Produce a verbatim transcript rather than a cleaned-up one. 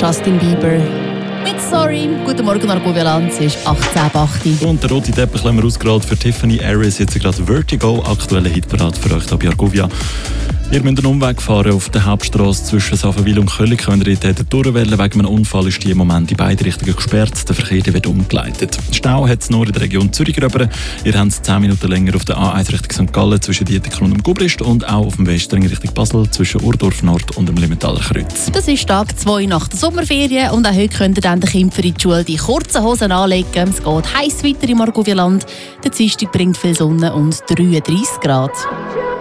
Justin Bieber. Mit Sorry. Guten Morgen, Argovia-Land. Es ist achtzehn Uhr acht. Und der rote Teppich haben wir ausgerollt für Tiffany Harris. Jetzt gerade Vertigo, aktuelle Hitparade für euch hier bei Argovia. Ihr müsst einen Umweg fahren auf der Hauptstrasse zwischen Saffenwil und Köln. Könnt ihr dort durchwählen. Wegen einem Unfall ist die im Moment in beide Richtungen gesperrt. Der Verkehr wird umgeleitet. Stau hat es nur in der Region Zürich rüber. Ihr habt es zehn Minuten länger auf der A eins Richtung Sankt Gallen zwischen Dietikon und dem Gubrist und auch auf dem Westring Richtung Basel zwischen Urdorf Nord und dem Limentaler Kreuz. Das ist Tag zwei nach der Sommerferien und auch heute könnt ihr dann den Kindern für die Schule die kurzen Hosen anlegen. Es geht heiß weiter im Argovia-Land. Der Dienstag bringt viel Sonne und dreiunddreissig Grad.